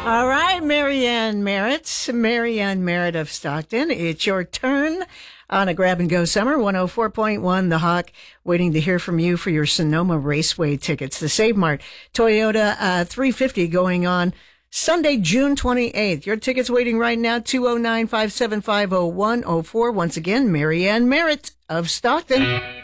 All right, Marianne Merritt of Stockton. It's your turn on a Grab and Go Summer 104.1 The Hawk, waiting to hear from you for your Sonoma Raceway tickets. The Save Mart Toyota 350 going on Sunday, June 28th. Your tickets waiting right now, 209-575-0104. Once again, Marianne Merritt of Stockton.